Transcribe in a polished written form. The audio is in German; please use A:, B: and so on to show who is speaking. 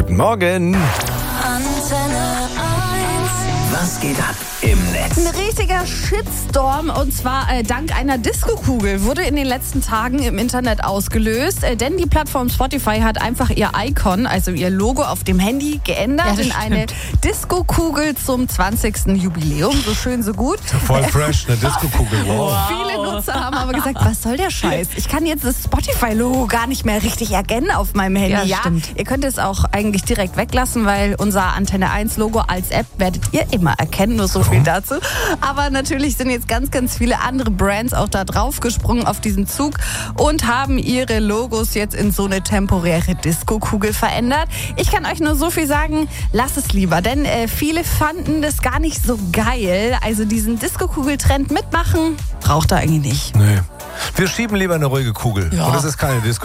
A: Guten Morgen.
B: Antenne 1.
C: Was geht ab im Netz?
D: Ein richtiger Shitstorm, und zwar dank einer Disco-Kugel, wurde in den letzten Tagen im Internet ausgelöst. Denn die Plattform Spotify hat einfach ihr Icon, also ihr Logo auf dem Handy geändert in eine Disco-Kugel zum 20. Jubiläum. So schön, so gut.
A: Voll fresh, eine Disco-Kugel. Wow.
D: Viele Nutzer haben aber gesagt, was soll der Scheiß? Ich kann jetzt das Spotify-Logo gar nicht mehr richtig erkennen auf meinem Handy.
B: Ja, stimmt.
D: Ihr könnt es auch eigentlich direkt weglassen, weil unser Antenne 1-Logo als App werdet ihr immer erkennen. Nur so viel dazu. Aber natürlich sind jetzt ganz, ganz viele andere Brands auch da drauf gesprungen auf diesen Zug und haben ihre Logos jetzt in so eine temporäre Disco-Kugel verändert. Ich kann euch nur so viel sagen, lasst es lieber, denn viele fanden das gar nicht so geil. Also diesen Disco-Kugel-Trend mitmachen, braucht er eigentlich nicht.
A: Nee. Wir schieben lieber eine ruhige Kugel. Und es ist keine Disco.